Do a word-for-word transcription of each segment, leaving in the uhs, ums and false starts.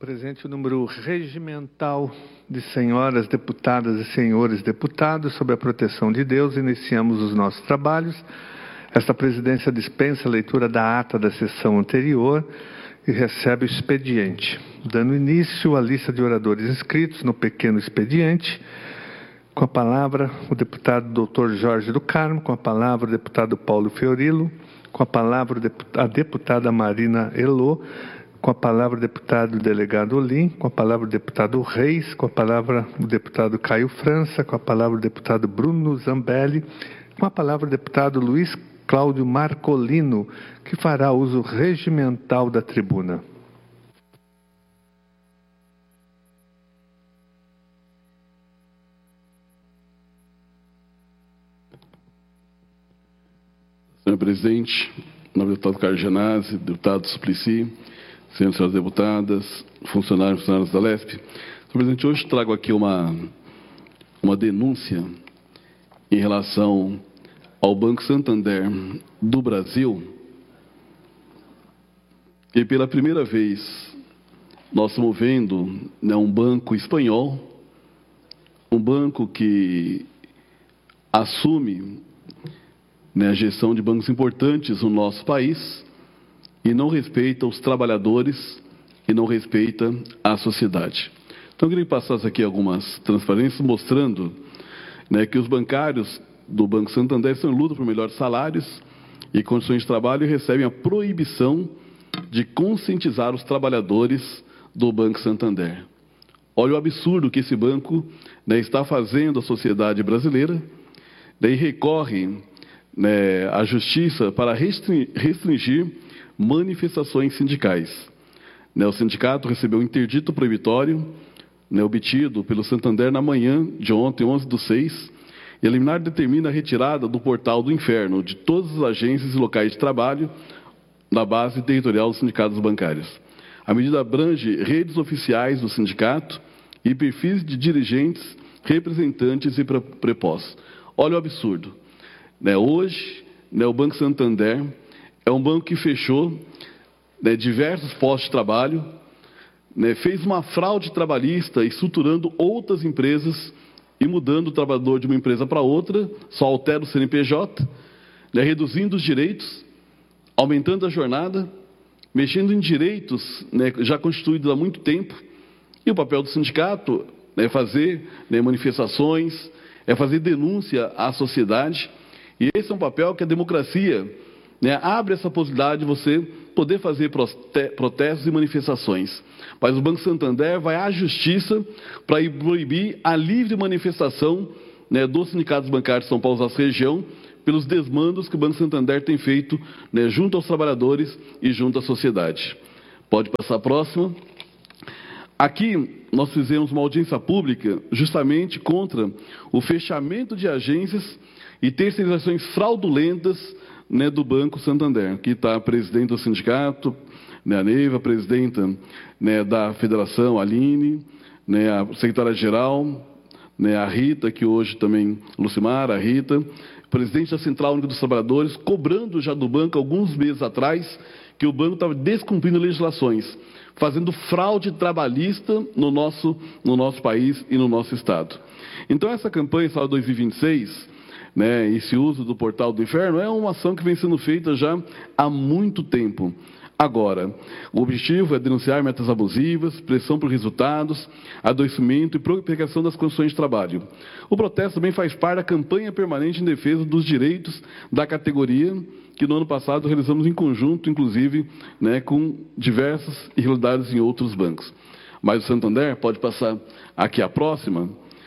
Presente o número regimental de senhoras deputadas e senhores deputados, sob a proteção de Deus, iniciamos os nossos trabalhos. Esta presidência dispensa a leitura da ata da sessão anterior e recebe o expediente. Dando início à lista de oradores inscritos no pequeno expediente, com a palavra o deputado doutor Jorge do Carmo, com a palavra o deputado Paulo Fiorilo, com a palavra a deputada Marina Elô, com a palavra o deputado delegado Olim, com a palavra o deputado Reis, com a palavra o deputado Caio França, com a palavra o deputado Bruno Zambelli, com a palavra o deputado Luiz Cláudio Marcolino, que fará uso regimental da tribuna. Senhor presidente, nome do deputado Carlos Genasi, deputado Suplicy, senhoras e senhores deputadas, funcionários e funcionários da Lesp. Senhor presidente, hoje trago aqui uma, uma denúncia em relação ao Banco Santander do Brasil, e pela primeira vez nós estamos vendo, né, um banco espanhol, um banco que assume, né, a gestão de bancos importantes no nosso país e não respeita os trabalhadores e não respeita a sociedade. Então, eu queria que passasse aqui algumas transparências mostrando, né, que os bancários do Banco Santander estão em luta por melhores salários e condições de trabalho e recebem a proibição de conscientizar os trabalhadores do Banco Santander. Olha o absurdo que esse banco, né, está fazendo à sociedade brasileira, daí recorre, né, à justiça para restringir manifestações sindicais. Né, o sindicato recebeu um interdito proibitório, né, obtido pelo Santander na manhã de ontem, onze do seis, e a liminar determina a retirada do portal do inferno de todas as agências e locais de trabalho da base territorial dos sindicatos bancários. A medida abrange redes oficiais do sindicato e perfis de dirigentes, representantes e prepostos. Olha o absurdo. Né, hoje, né, o Banco Santander é um banco que fechou, né, diversos postos de trabalho, né, fez uma fraude trabalhista estruturando outras empresas e mudando o trabalhador de uma empresa para outra, só altera o C N P J, né, reduzindo os direitos, aumentando a jornada, mexendo em direitos, né, já constituídos há muito tempo. E o papel do sindicato é fazer, né, manifestações, é fazer denúncia à sociedade. E esse é um papel que a democracia, né, abre essa possibilidade de você poder fazer protestos e manifestações. Mas o Banco Santander vai à justiça para proibir a livre manifestação, né, dos sindicatos bancários de São Paulo e região pelos desmandos que o Banco Santander tem feito, né, junto aos trabalhadores e junto à sociedade. Pode passar a próxima. Aqui nós fizemos uma audiência pública justamente contra o fechamento de agências e terceirizações fraudulentas, né, do Banco Santander. Aqui está a presidente do sindicato, né, a Neiva, a presidenta, né, da federação, a Aline, né, a secretária-geral, né, a Rita, que hoje também, Lucimar, a Rita, presidente da Central Única dos Trabalhadores, cobrando já do banco, alguns meses atrás, que o banco estava descumprindo legislações, fazendo fraude trabalhista no nosso, no nosso país e no nosso Estado. Então, essa campanha, Saúde dois mil e vinte e seis, né, esse uso do portal do inferno, é uma ação que vem sendo feita já há muito tempo. Agora, o objetivo é denunciar metas abusivas, pressão por resultados, adoecimento e precarização das condições de trabalho. O protesto também faz parte da campanha permanente em defesa dos direitos da categoria, que no ano passado realizamos em conjunto, inclusive, né, com diversas irregularidades em outros bancos. Mas o Santander, pode passar aqui a próxima,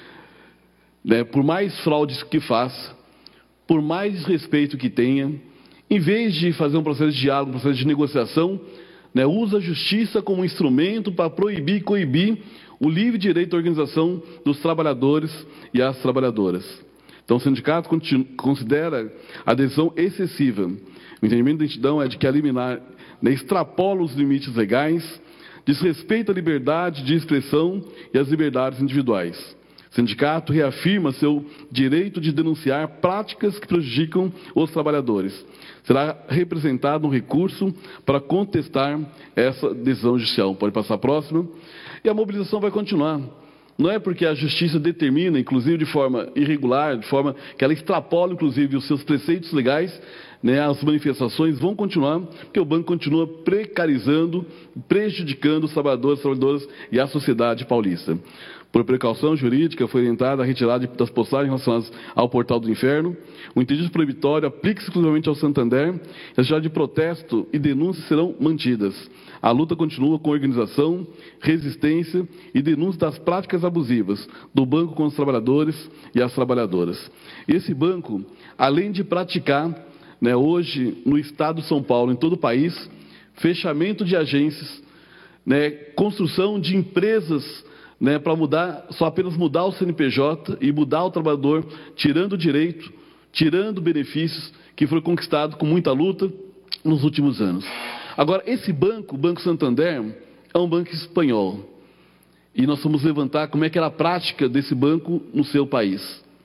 né, por mais fraudes que faça, por mais desrespeito que tenha, em vez de fazer um processo de diálogo, um processo de negociação, né, usa a justiça como instrumento para proibir e coibir o livre direito à organização dos trabalhadores e as trabalhadoras. Então, o sindicato considera a adesão excessiva. O entendimento da entidão é de que a liminar, né, extrapola os limites legais, desrespeita a liberdade de expressão e as liberdades individuais. O sindicato reafirma seu direito de denunciar práticas que prejudicam os trabalhadores. Será representado um recurso para contestar essa decisão judicial. Pode passar a próxima. E a mobilização vai continuar. Não é porque a justiça determina, inclusive de forma irregular, de forma que ela extrapola, inclusive, os seus preceitos legais, né, as manifestações vão continuar, porque o banco continua precarizando, prejudicando os trabalhadores, trabalhadoras e a sociedade paulista. Por precaução jurídica, foi orientada a retirada das postagens relacionadas ao Portal do Inferno. O entendido proibitório aplica-se exclusivamente ao Santander. As atividades de protesto e denúncia serão mantidas. A luta continua com organização, resistência e denúncia das práticas abusivas do banco com os trabalhadores e as trabalhadoras. Esse banco, além de praticar, né, hoje, no estado de São Paulo, em todo o país, fechamento de agências, né, construção de empresas, né, para mudar, só apenas mudar o C N P J e mudar o trabalhador, tirando o direito, tirando benefícios que foram conquistados com muita luta nos últimos anos. Agora, esse banco, o Banco Santander, é um banco espanhol. E nós vamos levantar como é que era a prática desse banco no seu país.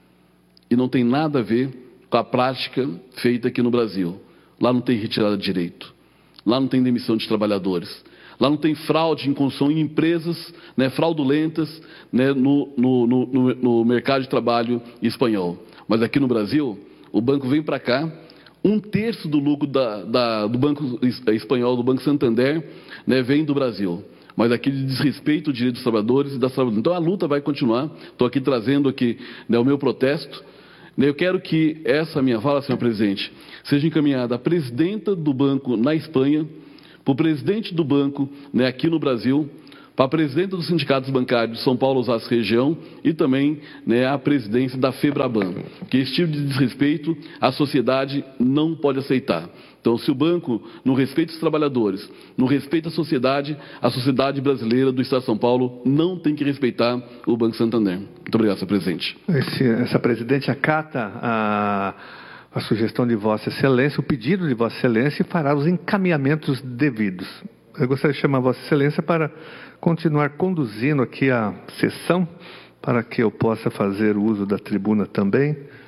E não tem nada a ver com a prática feita aqui no Brasil. Lá não tem retirada de direito. Lá não tem demissão de trabalhadores. Lá não tem fraude em construção em empresas, né, fraudulentas, né, no, no, no, no mercado de trabalho espanhol. Mas aqui no Brasil, o banco vem para cá, um terço do lucro da, da, do Banco Espanhol, do Banco Santander, né, vem do Brasil. Mas aqui desrespeita o direito dos trabalhadores e das trabalhadoras. Então a luta vai continuar. Estou aqui trazendo aqui, né, o meu protesto. Eu quero que essa minha fala, senhor presidente, seja encaminhada à presidenta do banco na Espanha, para o presidente do banco, né, aqui no Brasil, para a presidenta dos sindicatos bancários de São Paulo, Osasco região e também, né, a presidência da FEBRABAN, que esse tipo de desrespeito a sociedade não pode aceitar. Então, se o banco não respeita os trabalhadores, não respeita a sociedade, a sociedade brasileira do Estado de São Paulo não tem que respeitar o Banco Santander. Muito obrigado, senhor presidente. Esse, essa presidente acata a... a sugestão de Vossa Excelência, o pedido de Vossa Excelência e fará os encaminhamentos devidos. Eu gostaria de chamar Vossa Excelência para continuar conduzindo aqui a sessão, para que eu possa fazer uso da tribuna também.